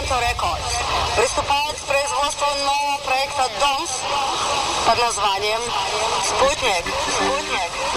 Toronto Records приступает к производству нового проекта «Домс» под названием «Спутник».